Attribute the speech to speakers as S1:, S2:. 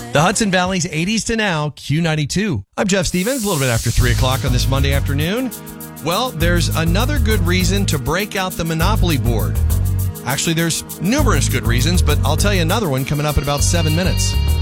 S1: The Hudson Valley's 80s to now, Q92. I'm Jeff Stevens, a little bit after 3 o'clock on this Monday afternoon. Well, there's another good reason to break out the Monopoly board. Actually, there's numerous good reasons, but I'll tell you another one coming up in about 7 minutes.